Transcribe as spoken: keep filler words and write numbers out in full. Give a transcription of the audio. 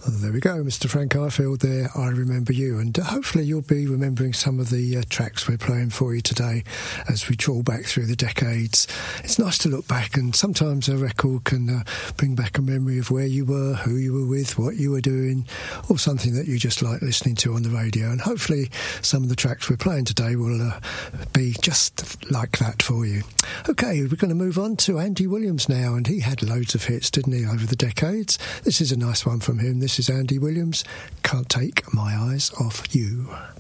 There we go, Mister Frank Ifield there, I Remember You, and uh, hopefully you'll be remembering some of the uh, tracks we're playing for you today as we trawl back through the decades. It's nice to look back, and sometimes a record can uh, bring back a memory of where you were, who you were with, what you were doing, or something that you just like listening to on the radio, and hopefully some of the tracks we're playing today will uh, be just like that for you. OK, we're going to move on to Andy Williams now, and he had loads of hits, didn't he, over the decades. This is a nice one from him. This is Andy Williams, Can't Take My Eyes Off You.